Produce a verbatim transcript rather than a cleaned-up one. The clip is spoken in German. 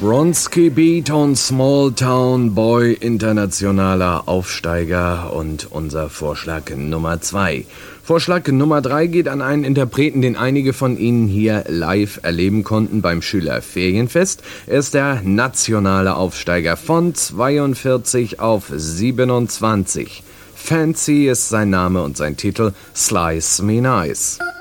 Bronski Beat und Small Town Boy, internationaler Aufsteiger und unser Vorschlag Nummer zwei. Vorschlag Nummer drei geht an einen Interpreten, den einige von Ihnen hier live erleben konnten beim Schülerferienfest. Er ist der nationale Aufsteiger von zweiundvierzig auf siebenundzwanzig. Fancy ist sein Name und sein Titel Slice Me Nice.